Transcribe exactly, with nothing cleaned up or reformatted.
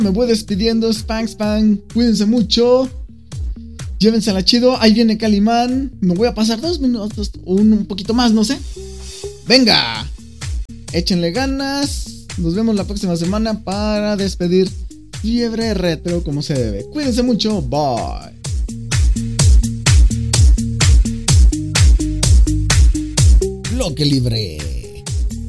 Me voy despidiendo. Spank, spank. Cuídense mucho. Llévensela chido. Ahí viene Calimán. Me voy a pasar dos minutos. Un, un poquito más, no sé. Venga. Échenle ganas. Nos vemos la próxima semana para despedir Fiebre Retro como se debe. Cuídense mucho. Bye. Bloque libre.